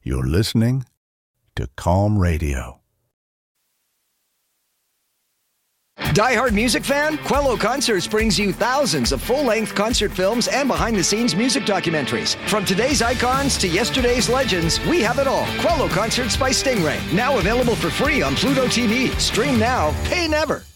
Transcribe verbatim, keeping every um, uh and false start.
You're listening to Calm Radio. Die-hard music fan? Quello Concerts brings you thousands of full-length concert films and behind-the-scenes music documentaries. From today's icons to yesterday's legends, we have it all. Quello Concerts by Stingray. Now available for free on Pluto T V. Stream now, pay never.